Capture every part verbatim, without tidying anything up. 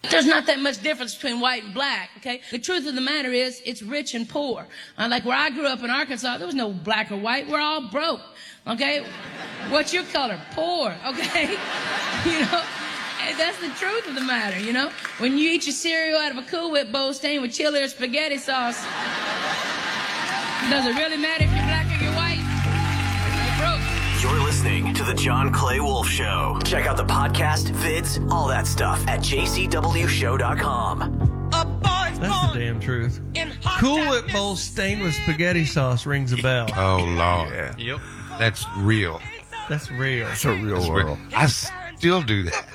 There's not that much difference between white and black, okay? The truth of the matter is, it's rich and poor. Uh, like where I grew up in Arkansas, there was no black or white. We're all broke, okay? What's your color? Poor, okay? You know, and that's the truth of the matter, you know? When you eat your cereal out of a Cool Whip bowl stained with chili or spaghetti sauce, does it really matter if you're black or you're white? You're broke. You're listening to The John Clay Wolf Show. Check out the podcast, vids, all that stuff at j c w show dot com. That's the damn truth. Cool Whip bowl stained with spaghetti sauce rings a bell. Oh, Lord. Yeah. Yep. That's real. That's real. It's a real That's world. real. I still do that.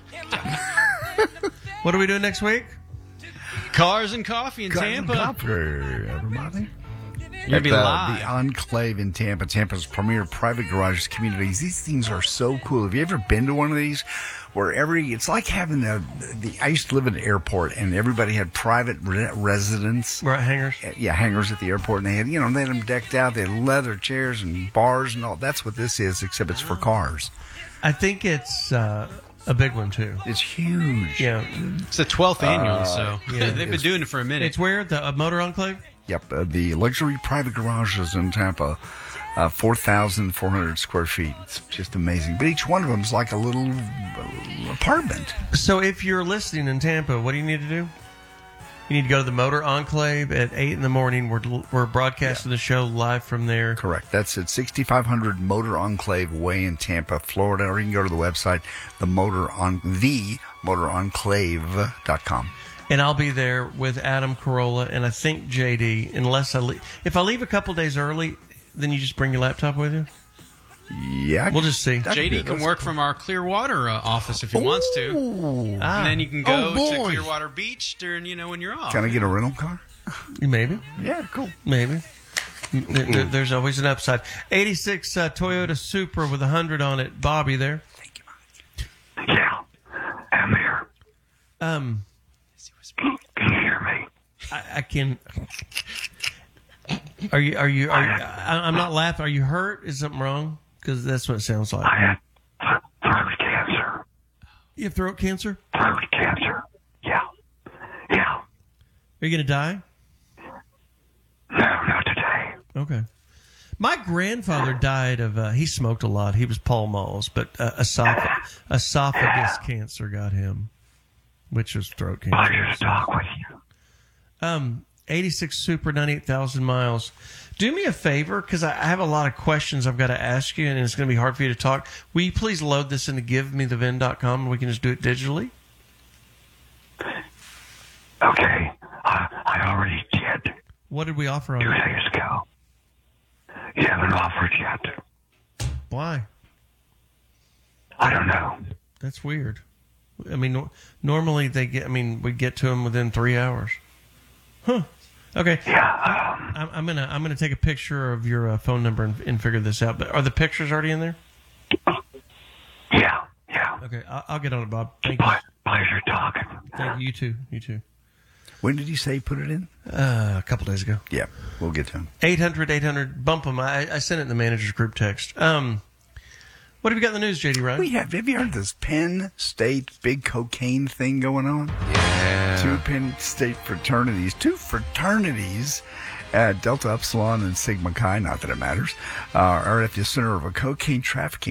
What are we doing next week? Cars and coffee in Cars Tampa. and coffee, everybody. You'll be At, uh, live. The Enclave in Tampa, Tampa's premier private garages communities. These things are so cool. Have you ever been to one of these? Where every, it's like having the, the I used to live at an airport and everybody had private re- residence. Right, hangers. Yeah, hangars at the airport, and they had, you know, they had them decked out. They had leather chairs and bars and all. That's what this is, except it's for cars. I think it's uh, a big one, too. It's huge. Yeah. It's the twelfth annual, Uh, so yeah. they've been doing it for a minute. It's where? The uh, Motor Enclave? Yep, uh, the luxury private garages in Tampa, uh, four thousand four hundred square feet. It's just amazing. But each one of them is like a little uh, apartment. So if you're listening in Tampa, what do you need to do? You need to go to the Motor Enclave at eight in the morning. We're, we're broadcasting the show live from there. Correct. That's at sixty-five hundred Motor Enclave Way in Tampa, Florida. Or you can go to the website, the Motor on the motor enclave dot com. And I'll be there with Adam Carolla and I think J D, unless I leave. If I leave a couple days early, then you just bring your laptop with you? Yeah. We'll just see. J D can work from our Clearwater uh, office if he wants to. Ah. And then you can Oh, go to boy. Clearwater Beach during, you know, when you're off. Can I get a rental car? Maybe. Yeah, cool. Maybe. There- there- There's always an upside. eighty-six uh, Toyota Supra with one hundred on it. Bobby there. Thank you, Mike. Yeah, I'm here. Um, Can you hear me? I, I can. Are you? Are you? Are you I, I'm not laughing. Are you hurt? Is something wrong? Because that's what it sounds like. I had throat cancer. You have throat cancer? Throat cancer. Yeah. Yeah. Are you going to die? No, not today. Okay. My grandfather died of, uh, he smoked a lot. He was Pall Malls, but uh, esoph- esophagus cancer got him, which was throat cancer. Pleasure to talk with you. Um, eighty-six Super, ninety-eight thousand miles. Do me a favor, because I I have a lot of questions I've got to ask you, and it's going to be hard for you to talk. Will you please load this into give me the V I N dot com, and we can just do it digitally? Okay. I, I already did What did we offer on two it? days ago. You haven't offered yet. Why? I don't know. That's weird. I mean, no, normally they get, I mean, we get to them within three hours. Huh. Okay. Yeah. Um, I'm, I'm gonna I'm gonna take a picture of your uh, phone number and, and figure this out. But are the pictures already in there? yeah. Yeah. Okay, I'll, I'll get on it, Bob. Thank you. Ple- pleasure talking. Thank you. You too. You too. When did you say put it in? Uh, a couple days ago. Yeah, we'll get to him. eight hundred eight hundred bump them. I, I sent it in the manager's group text. Um, what have you got in the news, J D Ryan? We have. Have you heard this Penn State big cocaine thing going on? Yeah. Two Penn State fraternities, two fraternities, uh, Delta Upsilon and Sigma Chi, not that it matters, uh, are at the center of a cocaine trafficking